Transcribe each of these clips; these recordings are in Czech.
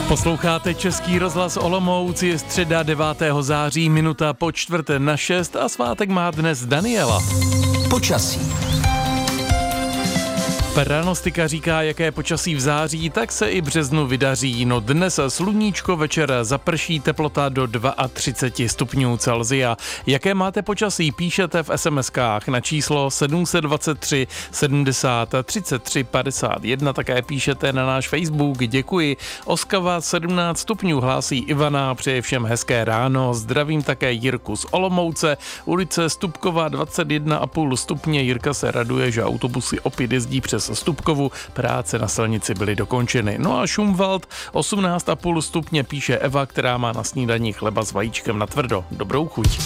Posloucháte Český rozhlas Olomouc, je středa 9. září, minuta po 5:45 a svátek má dnes Daniela. Počasí. Pranostika říká, jaké počasí v září, tak se i březnu vydaří. No dnes sluníčko, večer zaprší, teplota do 32 stupňů Celsia. Jaké máte počasí, píšete v SMS-kách na číslo 723 70 33 51, také píšete na náš Facebook, děkuji. Oskava 17 stupňů, hlásí Ivana, přeje všem hezké ráno, zdravím také Jirku z Olomouce, ulice Stupkova 21,5 stupně, Jirka se raduje, že autobusy opět jezdí přes Stupkovu, práce na silnici byly dokončeny. No a Šumwald 18,5 stupně, píše Eva, která má na snídani chleba s vajíčkem na tvrdo. Dobrou chuť.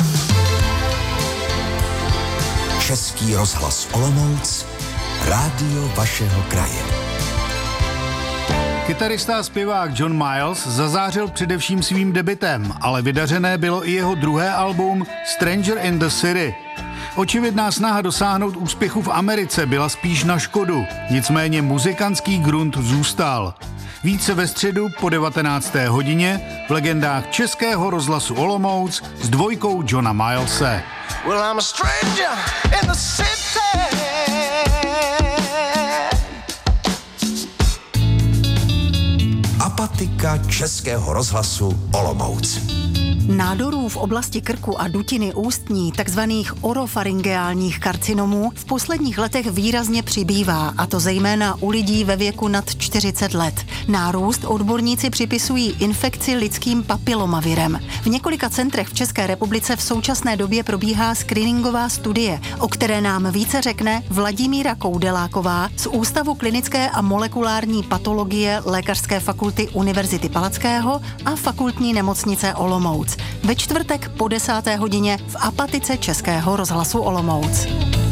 Český rozhlas Olomouc, rádio vašeho kraje. Kytarista a zpěvák John Miles zazářil především svým debutem, ale vydařené bylo i jeho druhé album Stranger in the City. Očividná snaha dosáhnout úspěchu v Americe byla spíš na škodu, nicméně muzikantský grunt zůstal. Více ve středu po 19. hodině v legendách Českého rozhlasu Olomouc s dvojkou Johna Milese. Well, I'm a stranger in the city. Apatika Českého rozhlasu Olomouc. Nádorů v oblasti krku a dutiny ústní, takzvaných orofaringeálních karcinomů, v posledních letech výrazně přibývá, a to zejména u lidí ve věku nad 40 let. Nárůst odborníci připisují infekci lidským papilomavirem. V několika centrech v České republice v současné době probíhá screeningová studie, o které nám více řekne Vladimíra Koudeláková z Ústavu klinické a molekulární patologie Lékařské fakulty Univerzity Palackého a Fakultní nemocnice Olomouc. Ve čtvrtek po 10. hodině v Apatice Českého rozhlasu Olomouc.